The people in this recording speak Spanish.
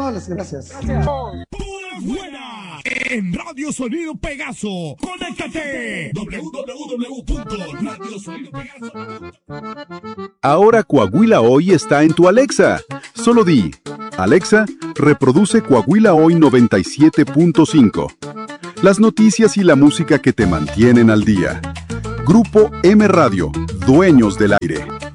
amables, gracias. Buena en Radio Sonido Pegaso. Conéctate. www.radiosonidopegaso. Ahora Coahuila Hoy está en tu Alexa. Solo di, Alexa, reproduce Coahuila Hoy 97.5. Las noticias y la música que te mantienen al día. Grupo M Radio, dueños del aire.